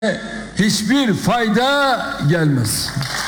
hiçbir fayda gelmez.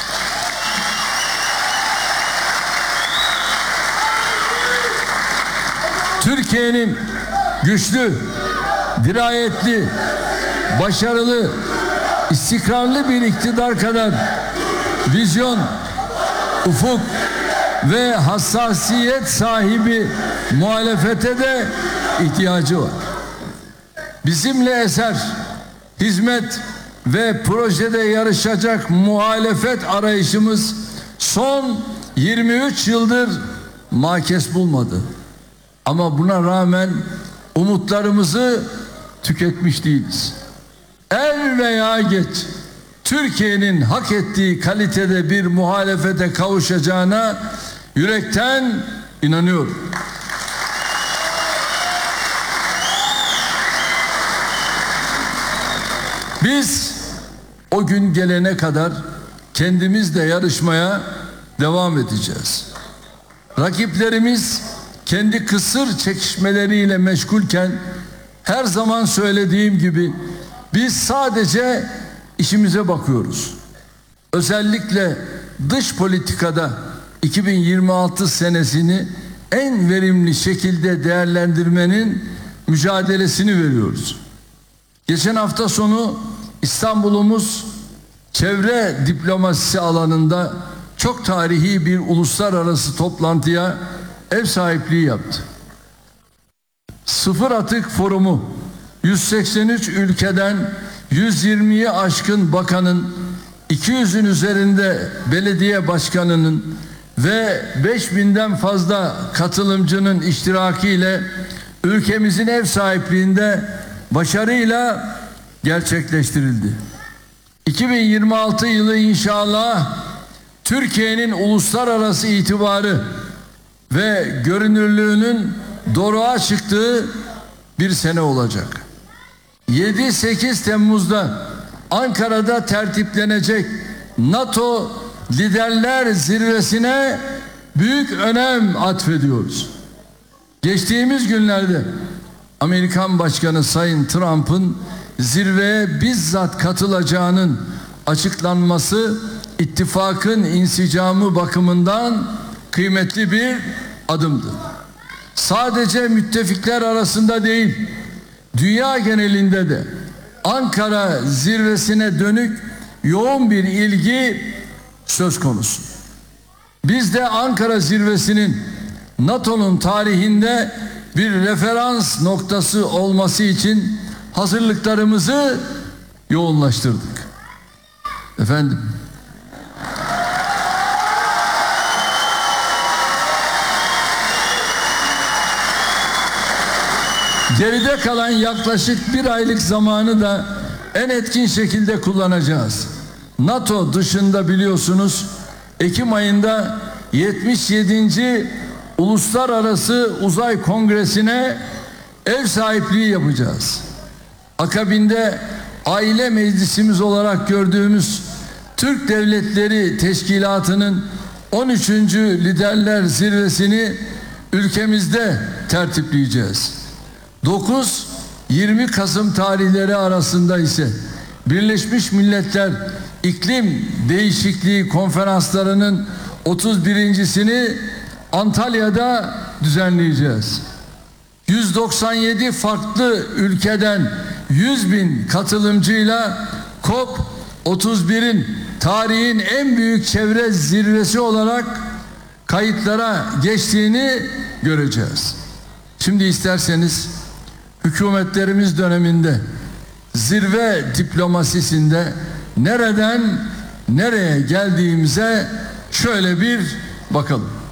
Türkiye'nin güçlü, dirayetli, başarılı, istikrarlı bir iktidar kadar vizyon, ufuk ve hassasiyet sahibi muhalefete de ihtiyacı var. Bizimle eser, hizmet ve projede yarışacak muhalefet arayışımız son 23 yıldır makes bulmadı. Ama buna rağmen umutlarımızı tüketmiş değiliz. Er veya geç Türkiye'nin hak ettiği kalitede bir muhalefete kavuşacağına yürekten inanıyorum. Biz o gün gelene kadar kendimizle yarışmaya devam edeceğiz. Rakiplerimiz kendi kısır çekişmeleriyle meşgulken her zaman söylediğim gibi biz sadece işimize bakıyoruz. Özellikle dış politikada 2026 senesini en verimli şekilde değerlendirmenin mücadelesini veriyoruz. Geçen hafta sonu İstanbul'umuz çevre diplomasisi alanında çok tarihi bir uluslararası toplantıya ev sahipliği yaptı. Sıfır Atık Forumu 183 ülkeden 120'yi aşkın bakanın, 200'ün üzerinde belediye başkanının ve 5000'den fazla katılımcının iştirakiyle ülkemizin ev sahipliğinde başarıyla gerçekleştirildi. 2026 yılı inşallah Türkiye'nin uluslararası itibarı ve görünürlüğünün doruğa çıktığı bir sene olacak. 7-8 Temmuz'da Ankara'da tertiplenecek NATO Liderler Zirvesi'ne büyük önem atfediyoruz. Geçtiğimiz günlerde Amerikan Başkanı Sayın Trump'ın zirveye bizzat katılacağının açıklanması ittifakın insicamı bakımından kıymetli bir adımdı. Sadece müttefikler arasında değil, dünya genelinde de Ankara zirvesine dönük yoğun bir ilgi söz konusu. Biz de Ankara zirvesinin NATO'nun tarihinde bir referans noktası olması için hazırlıklarımızı yoğunlaştırdık. Efendim, geride kalan yaklaşık bir aylık zamanı da en etkin şekilde kullanacağız. NATO dışında biliyorsunuz Ekim ayında 77. Uluslararası Uzay Kongresi'ne ev sahipliği yapacağız. Akabinde aile meclisimiz olarak gördüğümüz Türk Devletleri Teşkilatı'nın 13. Liderler Zirvesi'ni ülkemizde tertipleyeceğiz. 9-20 Kasım tarihleri arasında ise Birleşmiş Milletler İklim Değişikliği Konferanslarının 31.sini Antalya'da düzenleyeceğiz. 197 farklı ülkeden 100.000 katılımcıyla COP31'in tarihin en büyük çevre zirvesi olarak kayıtlara geçtiğini göreceğiz. Şimdi isterseniz hükümetlerimiz döneminde zirve diplomasisinde nereden nereye geldiğimize şöyle bir bakalım.